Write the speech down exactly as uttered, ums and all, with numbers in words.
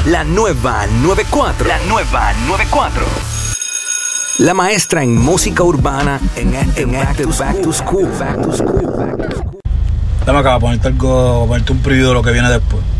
La nueva noventa y cuatro. La nueva noventa y cuatro. La maestra en música urbana en, en Active Back to School. Back to School. Dame acá, ponerte algo, ponerte un preview de lo que viene después.